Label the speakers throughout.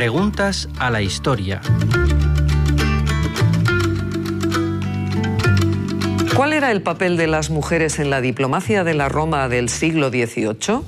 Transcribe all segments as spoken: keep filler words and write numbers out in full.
Speaker 1: Preguntas a la historia.
Speaker 2: ¿Cuál era el papel de las mujeres en la diplomacia de la Roma del siglo dieciocho?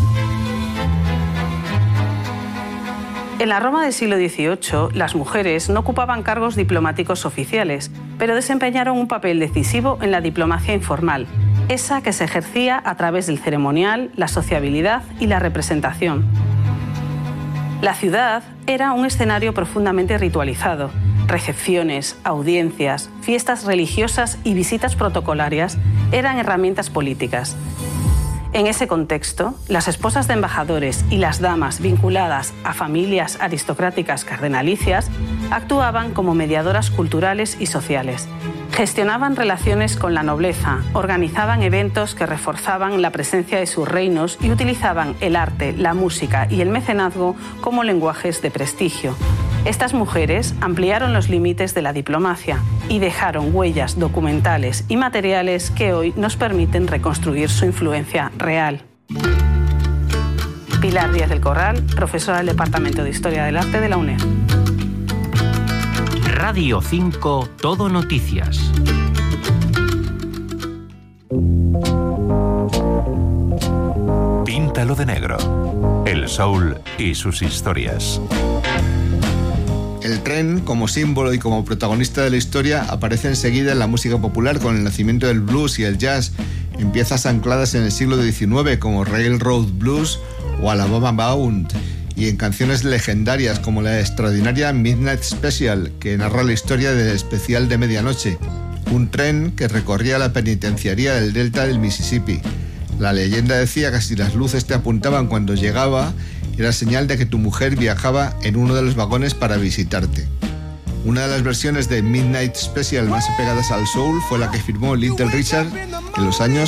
Speaker 3: En la Roma del siglo dieciocho, las mujeres no ocupaban cargos diplomáticos oficiales, pero desempeñaron un papel decisivo en la diplomacia informal, esa que se ejercía a través del ceremonial, la sociabilidad y la representación. La ciudad era un escenario profundamente ritualizado. Recepciones, audiencias, fiestas religiosas y visitas protocolarias eran herramientas políticas. En ese contexto, las esposas de embajadores y las damas vinculadas a familias aristocráticas cardenalicias actuaban como mediadoras culturales y sociales. Gestionaban relaciones con la nobleza, organizaban eventos que reforzaban la presencia de sus reinos y utilizaban el arte, la música y el mecenazgo como lenguajes de prestigio. Estas mujeres ampliaron los límites de la diplomacia y dejaron huellas documentales y materiales que hoy nos permiten reconstruir su influencia real. Pilar Díaz del Corral, profesora del Departamento de Historia del Arte de la UNED.
Speaker 1: Radio cinco, Todo Noticias.
Speaker 4: Píntalo de negro. El soul y sus historias.
Speaker 5: El tren, como símbolo y como protagonista de la historia, aparece enseguida en la música popular con el nacimiento del blues y el jazz, en piezas ancladas en el siglo diecinueve como Railroad Blues o Alabama Bound, y en canciones legendarias como la extraordinaria Midnight Special, que narra la historia del especial de medianoche, un tren que recorría la penitenciaría del delta del Mississippi. La leyenda decía que si las luces te apuntaban cuando llegaba, era señal de que tu mujer viajaba en uno de los vagones para visitarte. Una de las versiones de Midnight Special más apegadas al soul fue la que firmó Little Richard en los años